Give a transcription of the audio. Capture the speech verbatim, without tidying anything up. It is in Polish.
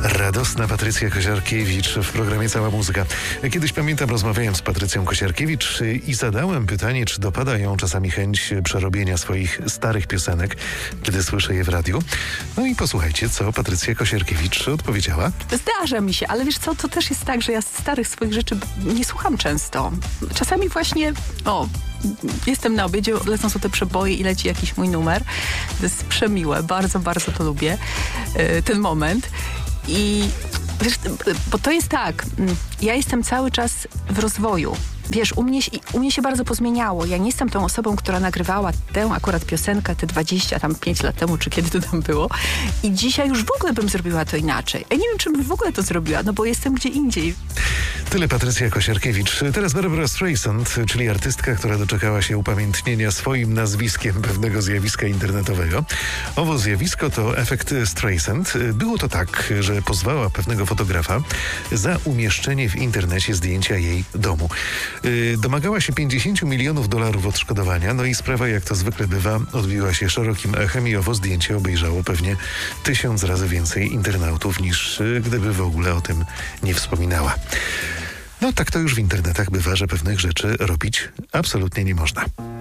Radosna Patrycja Kosiarkiewicz w programie Cała Muzyka. Kiedyś, pamiętam, rozmawiałem z Patrycją Kosiarkiewicz i zadałem pytanie, czy dopada ją czasami chęć przerobienia swoich starych piosenek, kiedy słyszę je w radiu. No i posłuchajcie, co Patrycja Kosiarkiewicz odpowiedziała. Zdarza mi się, ale wiesz co, to też jest tak, że ja starych swoich rzeczy nie słucham często. Czasami właśnie, o, jestem na obiedzie, lecą są te przeboje i leci jakiś mój numer. To jest przemiłe, bardzo, bardzo to lubię, yy, ten moment. I wiesz, bo to jest tak, ja jestem cały czas w rozwoju. Wiesz, u mnie, u mnie się bardzo pozmieniało. Ja nie jestem tą osobą, która nagrywała tę akurat piosenkę te dwadzieścia tam pięć lat temu, czy kiedy to tam było. I dzisiaj już w ogóle bym zrobiła to inaczej. Ja nie wiem, czy bym w ogóle to zrobiła, no bo jestem gdzie indziej. Tyle Patrycja Kosiarkiewicz. Teraz Barbara Streisand, czyli artystka, która doczekała się upamiętnienia swoim nazwiskiem pewnego zjawiska internetowego. Owo zjawisko to efekt Streisand. Było to tak, że pozwała pewnego fotografa za umieszczenie w internecie zdjęcia jej domu. Domagała się pięćdziesiąt milionów dolarów odszkodowania, no i sprawa, jak to zwykle bywa, odbiła się szerokim echem i owo zdjęcie obejrzało pewnie tysiąc razy więcej internautów, niż gdyby w ogóle o tym nie wspominała. No tak to już w internetach bywa, że pewnych rzeczy robić absolutnie nie można.